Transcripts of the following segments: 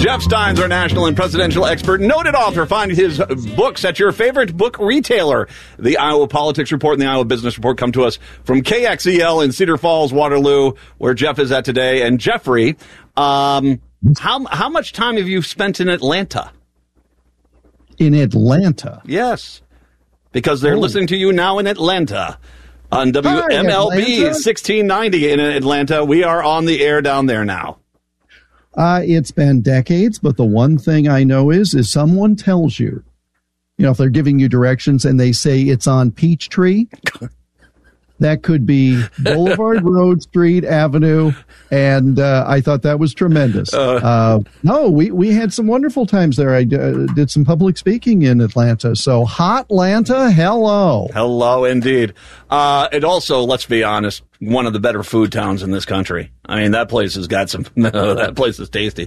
Jeff Steins, our national and presidential expert, noted author. Find his books at your favorite book retailer. The Iowa Politics Report and the Iowa Business Report come to us from KXEL in Cedar Falls, Waterloo, where Jeff is at today. And Jeffrey, how much time have you spent in Atlanta? In Atlanta? Yes, because they're listening to you now in Atlanta on WMLB 1690 in Atlanta. We are on the air down there now. It's been decades, but the one thing I know is someone tells you, if they're giving you directions and they say it's on Peachtree, that could be Boulevard Road, Street, Avenue, and I thought that was tremendous. No, we had some wonderful times there. I did some public speaking in Atlanta. So, Hotlanta, hello. Hello, indeed. And also, let's be honest, one of the better food towns in this country. I mean, that place has got some, that place is tasty.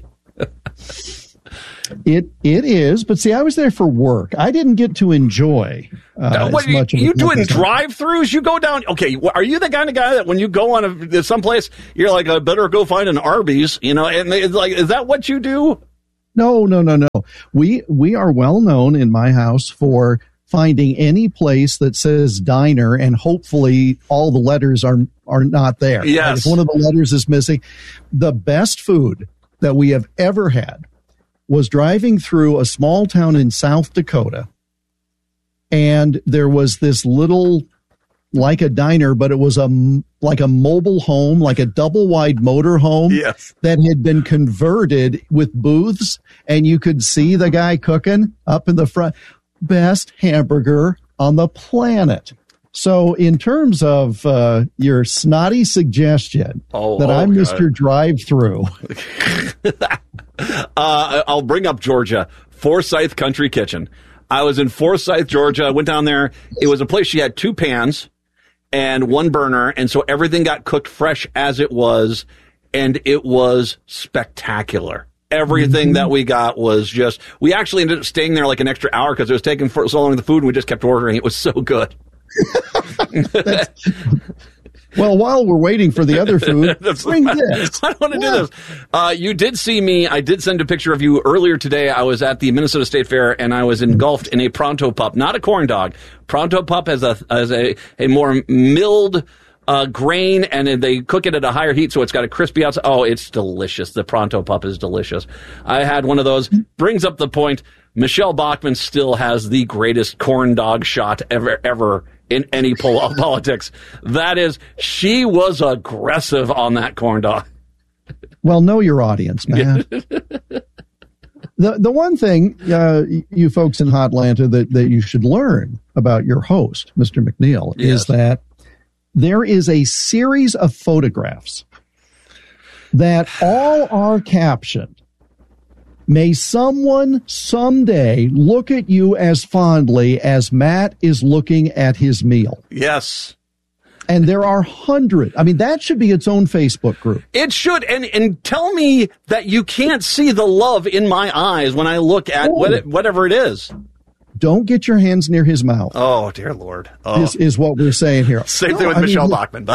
It is, but see, I was there for work. I didn't get to enjoy as much. You doing drive-throughs? You go down. Okay, are you the kind of guy that when you go on someplace, you're like, I better go find an Arby's, and it's like, is that what you do? No. We are well known in my house for finding any place that says diner, and hopefully all the letters are not there. Yes. Right? If one of the letters is missing, the best food that we have ever had was driving through a small town in South Dakota, and there was this little, like a diner, but it was like a mobile home, like a double-wide motor home. Yes. That had been converted with booths, and you could see the guy cooking up in the front. Best hamburger on the planet. So in terms of your snotty suggestion that I'm God. Mr. Drive-Through. I'll bring up Georgia, Forsyth Country Kitchen. I was in Forsyth, Georgia. I went down there. It was a place, she had 2 pans and 1 burner, and so everything got cooked fresh as it was, and it was spectacular. Everything that we got was just, we actually ended up staying there like an extra hour because it was taking so long to the food, and we just kept ordering. It was so good. Well, while we're waiting for the other food, bring this. I want to do this. You did see me. I did send a picture of you earlier today. I was at the Minnesota State Fair, and I was engulfed in a Pronto Pup, not a corn dog. Pronto Pup has a more milled grain, and they cook it at a higher heat, so it's got a crispy outside. Oh, it's delicious. The Pronto Pup is delicious. I had one of those. Brings up the point. Michelle Bachmann still has the greatest corn dog shot ever in any politics. That is, she was aggressive on that corn dog. Well, know your audience, man. The one thing, you folks in Hotlanta, that you should learn about your host, Mr. McNeil, is that there is a series of photographs that all are captioned. May someone someday look at you as fondly as Matt is looking at his meal. Yes. And there are hundreds. I mean, that should be its own Facebook group. It should. And tell me that you can't see the love in my eyes when I look at whatever it is. Don't get your hands near his mouth. Oh, dear Lord. Oh. This is what we're saying here. Same thing with Michelle Bachmann.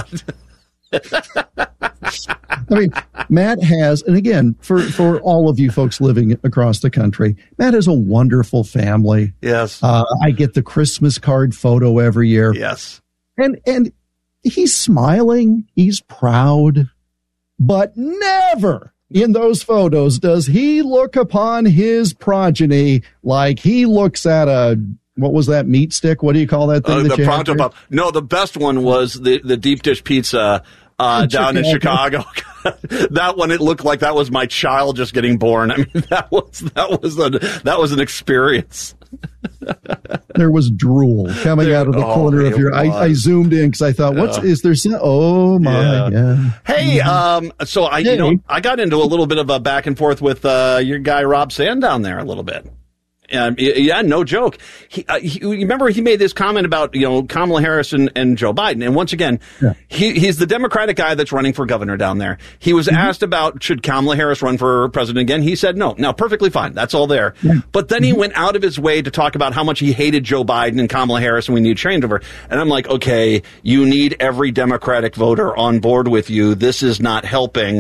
I mean, Matt has, and again, for all of you folks living across the country, Matt has a wonderful family. Yes. I get the Christmas card photo every year. Yes. And he's smiling. He's proud. But never in those photos does he look upon his progeny like he looks at what was that meat stick? What do you call that thing? The Pronto Pup. No, the best one was the deep dish pizza down in Chicago. That one, it looked like that was my child just getting born. I mean, that was an experience. There was drool coming out of the corner of your. I zoomed in because I thought, is there? Oh my God! Hey, so I got into a little bit of a back and forth with your guy Rob Sandown there a little bit. Yeah, no joke. He remember he made this comment about, Kamala Harris and Joe Biden. And once again, he's the Democratic guy that's running for governor down there. He was asked about, should Kamala Harris run for president again? He said no. Now, perfectly fine. That's all there. Yeah. But then he went out of his way to talk about how much he hated Joe Biden and Kamala Harris and we need changeover. And I'm like, okay, you need every Democratic voter on board with you. This is not helping.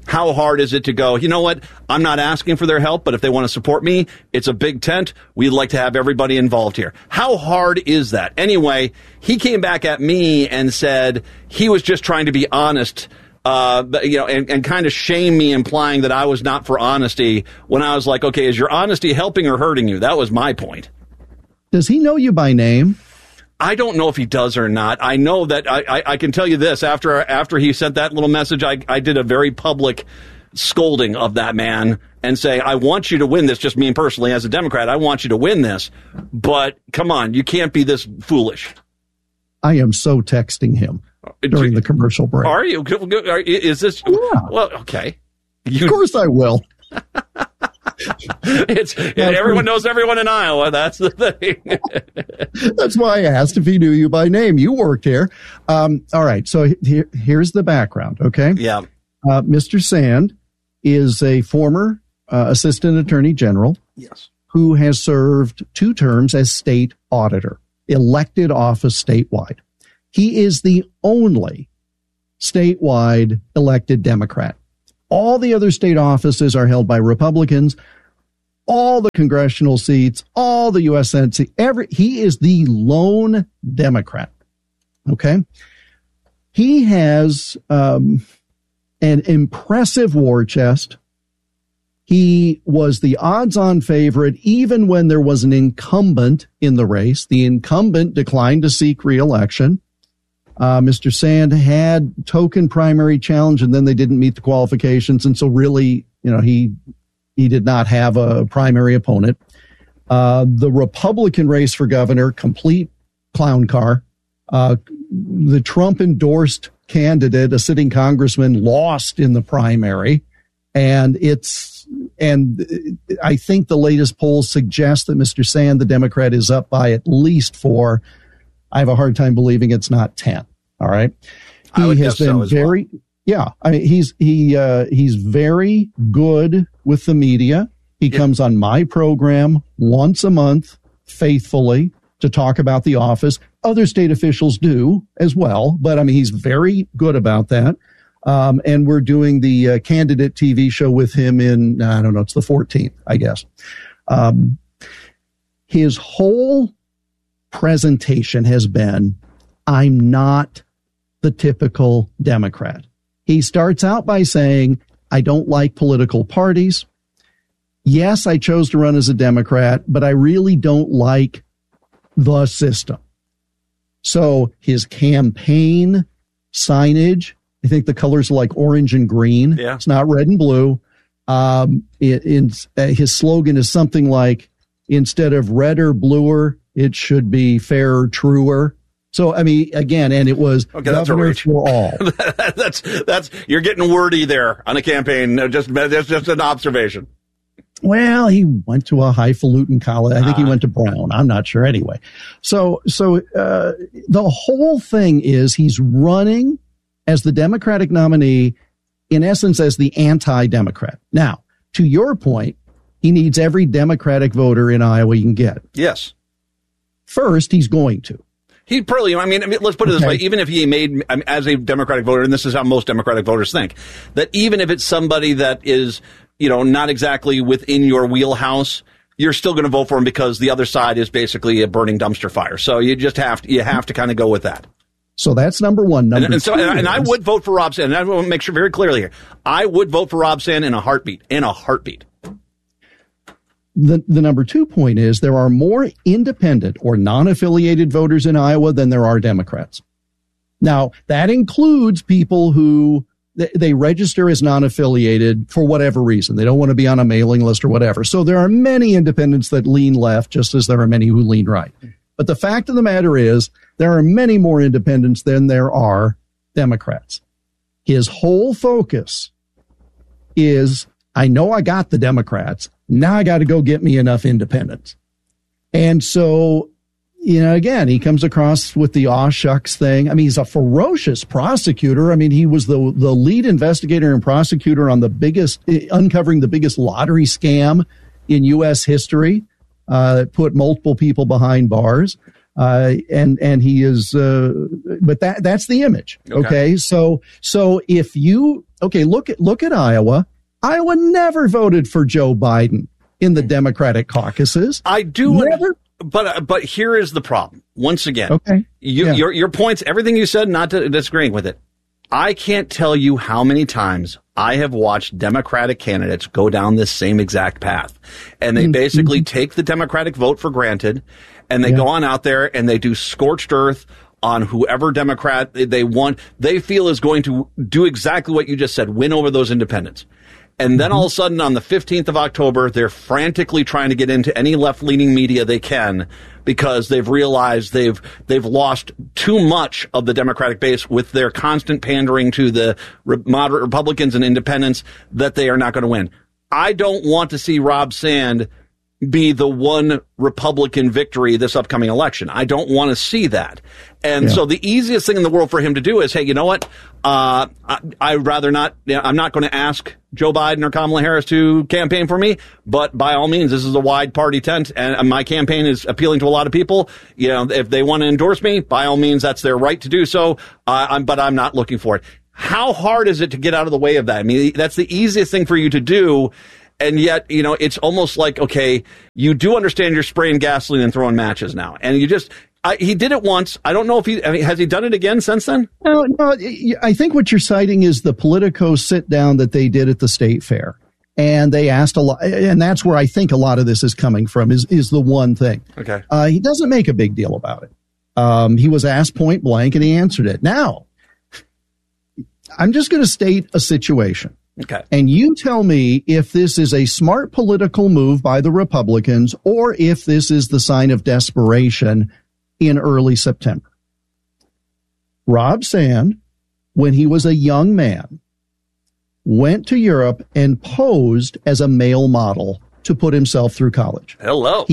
How hard is it to go, you know what, I'm not asking for their help, but if they want to support me, it's a big tent. We'd like to have everybody involved here. How hard is that? Anyway, he came back at me and said he was just trying to be honest, and kind of shame me, implying that I was not for honesty, when I was like, okay, is your honesty helping or hurting you? That was my point. Does he know you by name? I don't know if he does or not. I know that I can tell you this. After he sent that little message, I did a very public scolding of that man and say, I want you to win this, just me personally as a Democrat. I want you to win this. But come on, you can't be this foolish. I am so texting him during the commercial break. Are you? Is this? Yeah. Well, okay. Of course I will. Everyone knows everyone in Iowa. That's the thing. That's why I asked if he knew you by name. You worked here. All right. So here's the background. Okay. Yeah. Mr. Sand is a former assistant attorney general. Yes. Who has served 2 terms as state auditor, elected office statewide. He is the only statewide elected Democrat. All the other state offices are held by Republicans. All the congressional seats, all the U.S. Senate seats, he is the lone Democrat. Okay. He has an impressive war chest. He was the odds-on favorite even when there was an incumbent in the race. The incumbent declined to seek re-election. Mr. Sand had token primary challenge, and then they didn't meet the qualifications. And so really, he did not have a primary opponent. The Republican race for governor, complete clown car. The Trump-endorsed candidate, a sitting congressman, lost in the primary. And I think the latest polls suggest that Mr. Sand, the Democrat, is up by at least 4. I have a hard time believing it's not 10. All right. He has been very, yeah. I mean, he's very good with the media. He comes on my program once a month faithfully to talk about the office. Other state officials do as well, but I mean, he's very good about that. And we're doing the candidate TV show with him in, I don't know, it's the 14th, I guess. His whole presentation has been, I'm not the typical Democrat. He starts out by saying, I don't like political parties. Yes, I chose to run as a Democrat, but I really don't like the system. So his campaign signage, I think the colors are like orange and green. Yeah. It's not red and blue. His slogan is something like, instead of redder, bluer, it should be fairer, truer. So, I mean, again, and it was governor for all. that's you're getting wordy there on a campaign. That's just an observation. Well, he went to a highfalutin college. I think he went to Brown. I'm not sure. Anyway, so the whole thing is he's running as the Democratic nominee, in essence, as the anti-Democrat. Now, to your point, he needs every Democratic voter in Iowa he can get. Yes. First, he's going to. He probably, I mean, let's put it this way. Even if he made, as a Democratic voter, and this is how most Democratic voters think, that even if it's somebody that is, not exactly within your wheelhouse, you're still going to vote for him because the other side is basically a burning dumpster fire. So you just have to kind of go with that. So that's number one. Number two, and I would vote for Rob Sand. And I want to make sure very clearly here. I would vote for Rob Sand in a heartbeat. The number 2 point is there are more independent or non-affiliated voters in Iowa than there are Democrats. Now, that includes people who they register as non-affiliated for whatever reason. They don't want to be on a mailing list or whatever. So there are many independents that lean left, just as there are many who lean right. But the fact of the matter is there are many more independents than there are Democrats. His whole focus is, I know I got the Democrats. Now I got to go get me enough independents. And so, again, he comes across with the aw shucks thing. I mean, he's a ferocious prosecutor. I mean, he was the lead investigator and prosecutor on uncovering the biggest lottery scam in U.S. history, that put multiple people behind bars. And he is, but that's the image. Okay. So if you, look at Iowa. Iowa never voted for Joe Biden in the Democratic caucuses. I do. Never. But here is the problem. Once again, your points, everything you said, not disagreeing with it. I can't tell you how many times I have watched Democratic candidates go down this same exact path. And they basically take the Democratic vote for granted, and they go on out there and they do scorched earth on whoever Democrat they feel is going to do exactly what you just said, win over those independents. And then all of a sudden on the 15th of October, they're frantically trying to get into any left-leaning media they can because they've realized they've lost too much of the Democratic base with their constant pandering to the moderate Republicans and independents that they are not going to win. I don't want to see Rob Sand be the one Republican victory this upcoming election. I don't want to see that. And so the easiest thing in the world for him to do is, hey, you know what? I'd rather not, I'm not going to ask Joe Biden or Kamala Harris to campaign for me, but by all means, this is a wide party tent and my campaign is appealing to a lot of people. If they want to endorse me, by all means, that's their right to do so. But I'm not looking for it. How hard is it to get out of the way of that? I mean, that's the easiest thing for you to do. And yet, it's almost like, okay, you do understand you're spraying gasoline and throwing matches now. And he did it once. I don't know if has he done it again since then? No, I think what you're citing is the Politico sit down that they did at the state fair. And they asked a lot, and that's where I think a lot of this is coming from is the one thing. Okay. He doesn't make a big deal about it. He was asked point blank and he answered it. Now, I'm just going to state a situation. Okay. And you tell me if this is a smart political move by the Republicans or if this is the sign of desperation in early September. Rob Sand, when he was a young man, went to Europe and posed as a male model to put himself through college. Hello.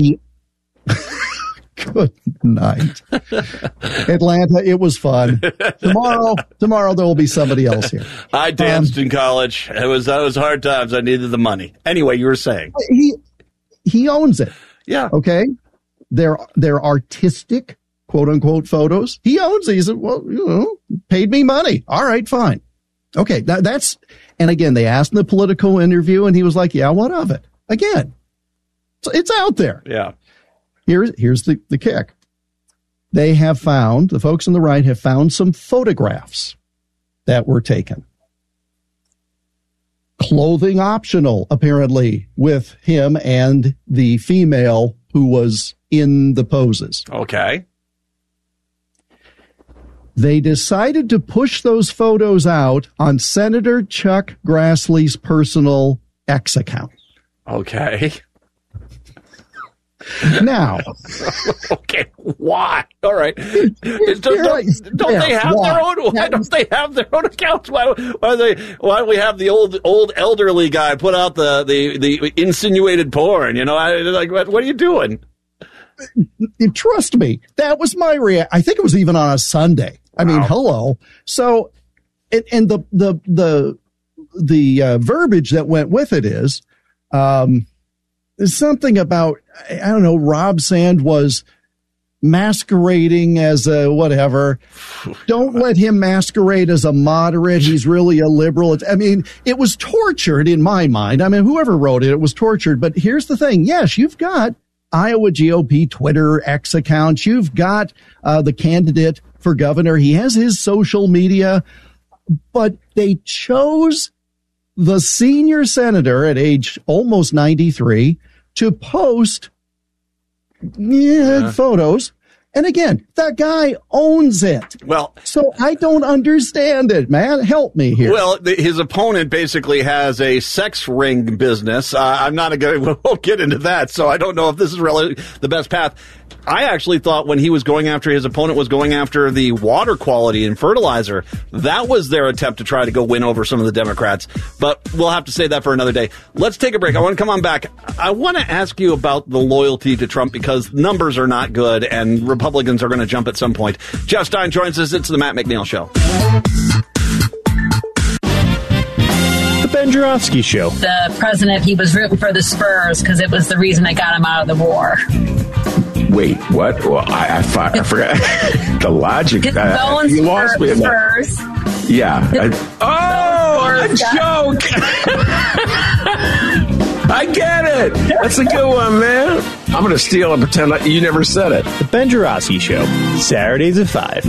Good night. Atlanta, it was fun. Tomorrow there will be somebody else here. I danced in college. That was hard times. I needed the money. Anyway, you were saying. He owns it. Yeah. Okay. They're artistic, quote unquote, photos. He owns these. Well, paid me money. All right, fine. Okay. That's, and again, they asked in the Politico interview and he was like, yeah, what of it? Again, it's out there. Yeah. Here's the kick. The folks on the right have found some photographs that were taken. Clothing optional, apparently, with him and the female who was in the poses. Okay. They decided to push those photos out on Senator Chuck Grassley's personal X account. Okay. Now, okay, why? All right, don't they have their own? Why don't they have their own accounts? Why do we have the old elderly guy put out the insinuated porn? What are you doing? Trust me, that was my reaction. I think it was even on a Sunday. I mean, hello. So, and the verbiage that went with it is, there's something about, I don't know, Rob Sand was masquerading as a whatever. Don't let him masquerade as a moderate. He's really a liberal. It was tortured in my mind. I mean, whoever wrote it, it was tortured. But here's the thing. Yes, you've got Iowa GOP Twitter X accounts. You've got the candidate for governor. He has his social media. But they chose the senior senator at age almost 93 to post photos. And again, that guy owns it. Well, so I don't understand it, man. Help me here. Well, his opponent basically has a sex ring business. We'll get into that. So I don't know if this is really the best path. I actually thought when his opponent was going after the water quality and fertilizer, that was their attempt to try to go win over some of the Democrats. But we'll have to say that for another day. Let's take a break. I want to come on back. I want to ask you about the loyalty to Trump because numbers are not good and Republicans are going to jump at some point. Jeff Stein joins us. It's the Matt McNeil Show. The Ben Joravsky Show. The president, he was rooting for the Spurs because it was the reason that got him out of the war. Wait, what? Well, I forgot the logic. His bones you lost me. First. Yeah. A joke. I get it. That's a good one, man. I'm going to steal and pretend like you never said it. The Ben Joravsky Show, Saturdays at 5.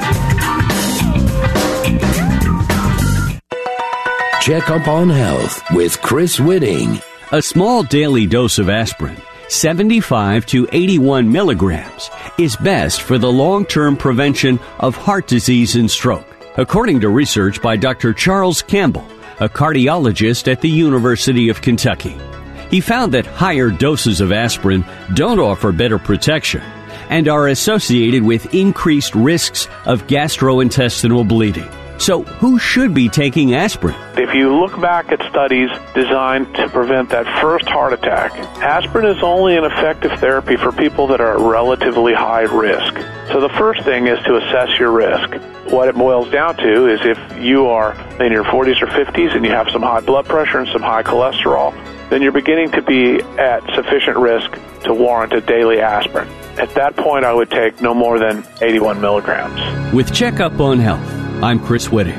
Check up on health with Chris Whitting. A small daily dose of aspirin, 75 to 81 milligrams, is best for the long-term prevention of heart disease and stroke, according to research by Dr. Charles Campbell, a cardiologist at the University of Kentucky. He found that higher doses of aspirin don't offer better protection and are associated with increased risks of gastrointestinal bleeding. So who should be taking aspirin? If you look back at studies designed to prevent that first heart attack, aspirin is only an effective therapy for people that are at relatively high risk. So the first thing is to assess your risk. What it boils down to is if you are in your 40s or 50s and you have some high blood pressure and some high cholesterol, then you're beginning to be at sufficient risk to warrant a daily aspirin. At that point, I would take no more than 81 milligrams. With Checkup on Health, I'm Chris Whitting.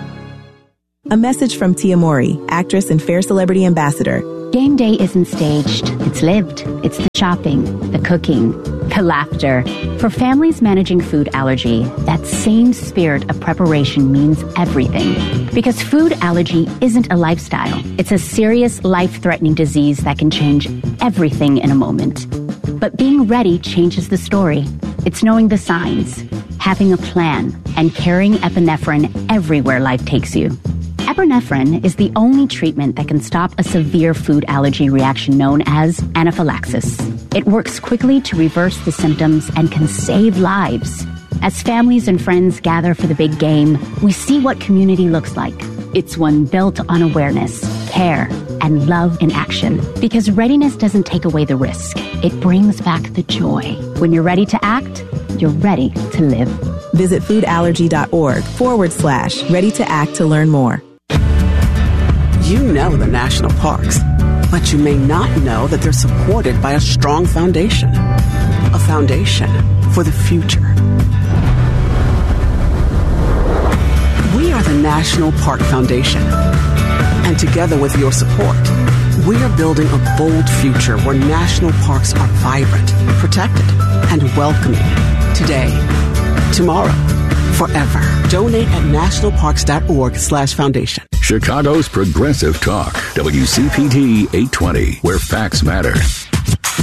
A message from Tia Mori, actress and Fair Celebrity Ambassador. Game day isn't staged. It's lived. It's the shopping, the cooking, the laughter. For families managing food allergy, that same spirit of preparation means everything. Because food allergy isn't a lifestyle. It's a serious, life-threatening disease that can change everything in a moment. But being ready changes the story. It's knowing the signs, having a plan, and carrying epinephrine everywhere life takes you. Epinephrine is the only treatment that can stop a severe food allergy reaction known as anaphylaxis. It works quickly to reverse the symptoms and can save lives. As families and friends gather for the big game, we see what community looks like. It's one built on awareness, care, and love in action. Because readiness doesn't take away the risk. It brings back the joy. When you're ready to act, you're ready to live. Visit foodallergy.org/ready to act to learn more. You know the national parks, but you may not know that they're supported by a strong foundation. A foundation for the future. We are the National Park Foundation. And together with your support, we are building a bold future where national parks are vibrant, protected, and welcoming. Today, tomorrow, forever. Donate at nationalparks.org/foundation. Chicago's Progressive Talk, WCPT 820, where facts matter.